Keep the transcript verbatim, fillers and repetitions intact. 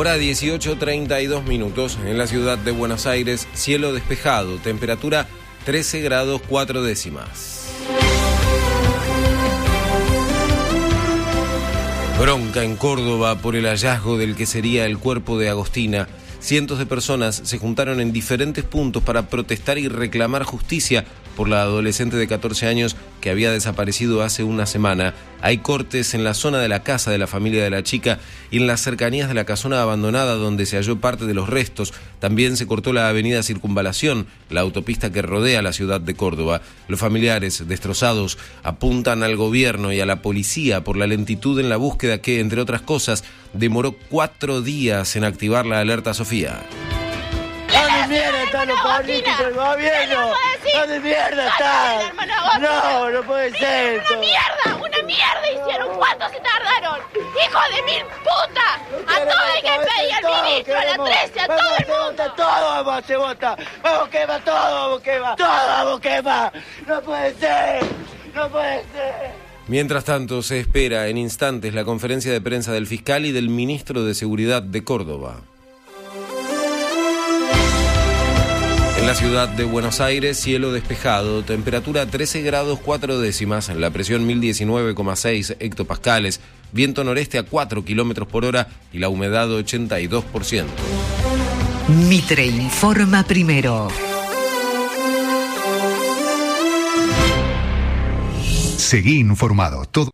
Hora dieciocho treinta y dos minutos. En la ciudad de Buenos Aires, cielo despejado, temperatura trece grados cuatro décimas. Bronca en Córdoba por el hallazgo del que sería el cuerpo de Agostina. Cientos de personas se juntaron en diferentes puntos para protestar y reclamar justicia por la adolescente de catorce años que había desaparecido hace una semana. Hay cortes en la zona de la casa de la familia de la chica y en las cercanías de la casona abandonada donde se halló parte de los restos. También se cortó la avenida Circunvalación, la autopista que rodea la ciudad de Córdoba. Los familiares, destrozados, apuntan al gobierno y a la policía por la lentitud en la búsqueda que, entre otras cosas, demoró cuatro días en activar la alerta Sofía. ¿Dónde mierda están los políticos del gobierno? ¿Dónde mierda están? No, no puede ser esto. ¡Una mierda! ¡Una mierda hicieron! ¿Cuánto se tardaron? ¡Hijo de mil puta! A todo hay que pedir, al ministro, a la trece, a todo el mundo. Todo vamos, se vota. Vamos, quema, todo vamos, quema. Todo vamos, quema. No puede ser. No puede ser. Mientras tanto, se espera en instantes la conferencia de prensa del fiscal y del ministro de Seguridad de Córdoba. En la ciudad de Buenos Aires, cielo despejado, temperatura trece grados cuatro décimas, la presión mil diecinueve coma seis hectopascales, viento noreste a cuatro kilómetros por hora y la humedad ochenta y dos por ciento. Mitre informa primero. Seguí informado. Todo